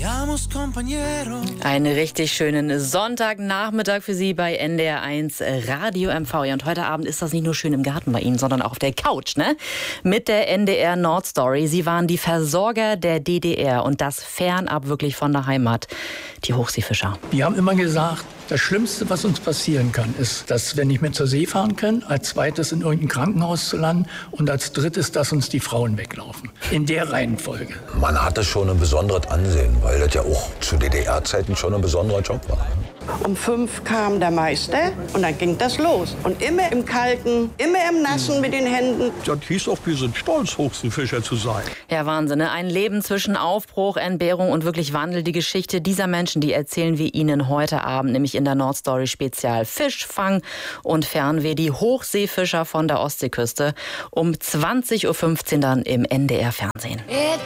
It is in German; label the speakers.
Speaker 1: Einen richtig schönen Sonntagnachmittag für Sie bei NDR1 Radio MV. Ja, und heute Abend ist das nicht nur schön im Garten bei Ihnen, sondern auch auf der Couch, ne? Mit der NDR Nordstory. Sie waren die Versorger der DDR und das fernab wirklich von der Heimat. Die Hochseefischer.
Speaker 2: Die haben immer gesagt, das Schlimmste, was uns passieren kann, ist, dass wir nicht mehr zur See fahren können, als zweites in irgendein Krankenhaus zu landen und als drittes, dass uns die Frauen weglaufen. In der Reihenfolge.
Speaker 3: Man hatte schon ein besonderes Ansehen, weil das ja auch zu DDR-Zeiten schon ein besonderer Job war.
Speaker 4: Um 5 kam der Meister und dann ging das los. Und immer im Kalten, immer im Nassen mit den Händen.
Speaker 5: Das hieß auch, wir sind stolz, Hochseefischer zu sein.
Speaker 1: Ja, Wahnsinn, ne? Ein Leben zwischen Aufbruch, Entbehrung und wirklich Wandel. Die Geschichte dieser Menschen, die erzählen wir Ihnen heute Abend, nämlich in der Nordstory Spezial Fischfang und Fernweh, die Hochseefischer von der Ostseeküste. Um 20.15 Uhr dann im NDR Fernsehen.